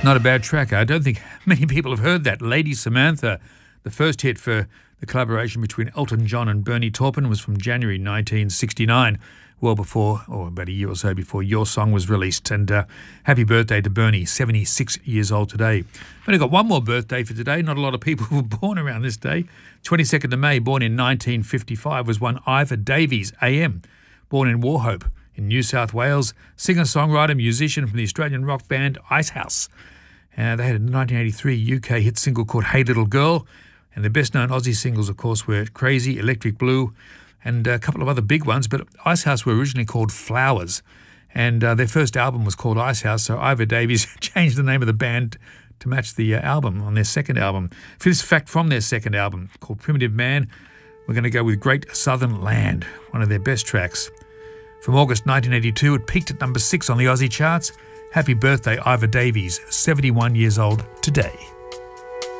Not a bad track. I don't think many people have heard that. Lady Samantha, the first hit for the collaboration between Elton John and Bernie Taupin, was from January 1969, well before, or about a year or so before Your Song was released. And happy birthday to Bernie, 76 years old today. I've only got one more birthday for today. Not a lot of people were born around this day. 22nd of May, born in 1955, was one Ivor Davies, AM, born in Wauchope in New South Wales, singer-songwriter, musician from the Australian rock band Icehouse. They had a 1983 UK hit single called Hey Little Girl, and their best-known Aussie singles, of course, were Crazy, Electric Blue, and a couple of other big ones, but Icehouse were originally called Flowers, and their first album was called Icehouse, so Ivor Davies changed the name of the band to match the album on their second album. For this fact from their second album, called Primitive Man, we're going to go with Great Southern Land, one of their best tracks. From August 1982, it peaked at number 6 on the Aussie charts. Happy birthday, Ivor Davies, 71 years old today.